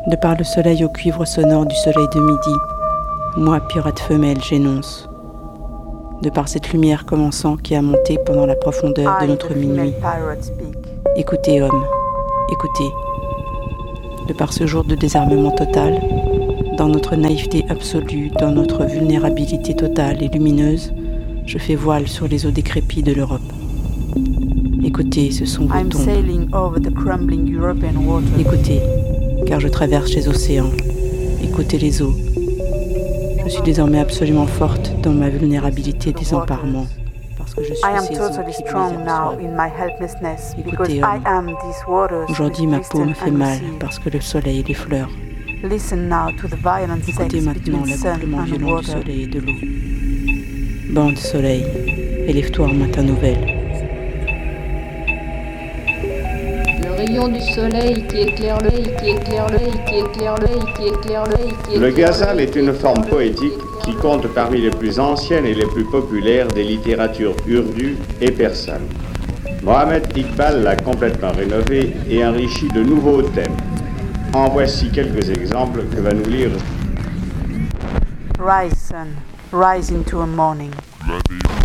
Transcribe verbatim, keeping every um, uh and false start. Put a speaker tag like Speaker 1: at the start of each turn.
Speaker 1: De par le soleil au cuivre sonore du soleil de midi, moi, pirate femelle, j'énonce. De par cette lumière commençant qui a monté pendant la profondeur de notre minuit. Écoutez, hommes, écoutez. De par ce jour de désarmement total, dans notre naïveté absolue, dans notre vulnérabilité totale et lumineuse, je fais voile sur les eaux décrépies de l'Europe. Écoutez, ce sont vos tombes. Écoutez, car je traverse les océans. Écoutez les eaux. Je suis désormais absolument forte dans ma vulnérabilité désemparement, parce que je suis ces eaux qui brisent. Écoutez, homme. Aujourd'hui, ma peau me fait mal parce que le soleil l'effleure. Écoutez maintenant l'accouplement violent du soleil et de l'eau. Banc de soleil, élève-toi en matin nouvelle.
Speaker 2: Rayon du soleil qui éclaire l'œil, qui éclaire l'œil, qui éclaire l'œil, qui éclaire l'œil, qui
Speaker 3: Le ghazal est une forme poétique qui compte parmi les plus anciennes et les plus populaires des littératures urdu et persane. Mohamed Iqbal l'a complètement rénové et enrichi de nouveaux thèmes. En voici quelques exemples que va nous lire.
Speaker 4: Rise, sun, rise into a morning.